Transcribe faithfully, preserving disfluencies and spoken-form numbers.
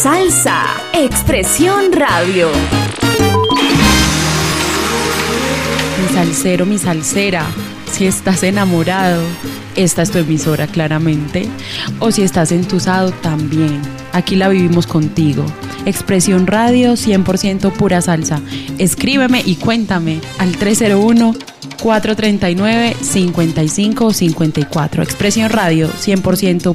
Salsa, Expresión Radio. Mi salsero, mi salsera, si estás enamorado, esta es tu emisora claramente, o si estás entusado también, aquí la vivimos contigo. Expresión Radio, cien por ciento pura salsa. Escríbeme y cuéntame al tres cero uno, cuatro tres nueve, cinco cinco cinco cuatro. Expresión Radio, cien por ciento